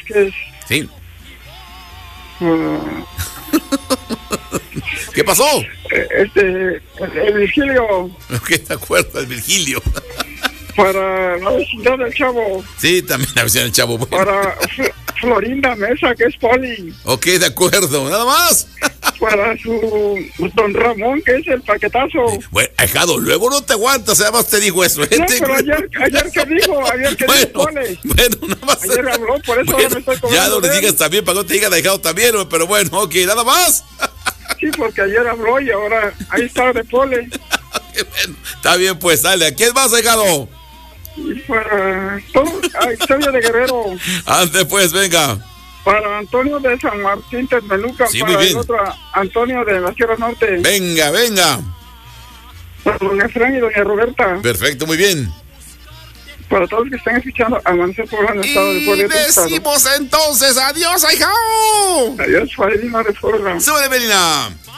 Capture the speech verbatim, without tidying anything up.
Vázquez. Sí. Uh, ¿Qué pasó? Este, el Virgilio. ¿Qué te acuerdas, Virgilio? Para la vecindad del Chavo. Sí, también la vecindad del Chavo. Bueno. Para F- Florinda Mesa, que es Poli. Ok, de acuerdo, nada más. Para su don Ramón, que es el paquetazo. Bueno, ahijado, luego no te aguantas, además te digo eso. ¿eh? No, pero ayer, ayer que dijo, ayer que bueno, dijo Poli. Bueno, nada más. Ayer habló, por eso bueno, ahora me estoy cobrando. ya no le de él. digas también, para que no te digan ahijado también, pero bueno, ok, nada más. Sí, porque ayer habló y ahora ahí está de Poli. Bueno, está bien, pues, dale. ¿A quién más, ahijado? Y para todo, a Historia de Guerrero. Antes, pues, venga. Para Antonio de San Martín Texmeluca, Sí, para muy bien. el otro Antonio de la Sierra Norte. Venga, venga. Para don Efraín y doña Roberta. Perfecto, muy bien. Para todos los que están escuchando Amanecer por el estado de Puebla. Y decimos entonces adiós, ahijado. Adiós, Fadelina de Forga. Súbele, Melina.